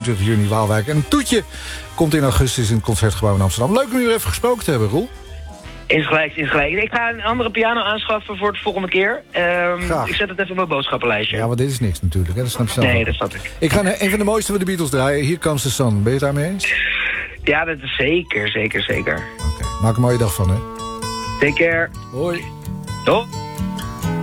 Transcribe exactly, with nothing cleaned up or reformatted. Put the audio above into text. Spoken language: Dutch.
vierentwintig juni Waalwijk. En een toetje komt in augustus in het Concertgebouw in Amsterdam. Leuk om u even gesproken te hebben, Roel. Is gelijk, is gelijk. Ik ga een andere piano aanschaffen voor de volgende keer. Um, ik zet het even op mijn boodschappenlijstje. Ja, want dit is niks natuurlijk, hè? Dat snap je zelf. Nee, dat snap ik. Ik ga een van de mooiste van de Beatles draaien. Here Comes the Sun. Ben je het daarmee eens? Ja, dat is zeker, zeker, zeker. Oké, okay. Maak een mooie dag van, hè? Take care. Hoi. Tot.